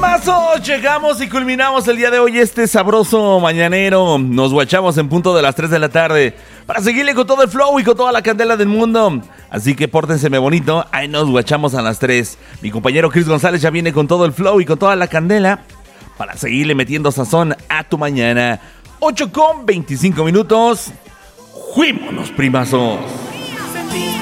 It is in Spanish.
Primazos, llegamos y culminamos el día de hoy este sabroso mañanero. Nos guachamos en punto de las 3 de la tarde para seguirle con todo el flow y con toda la candela del mundo. Así que pórtenseme bonito, ahí nos guachamos a las 3. Mi compañero Chris González ya viene con todo el flow y con toda la candela para seguirle metiendo sazón a tu mañana. 8:25. ¡Fuímonos, primazos!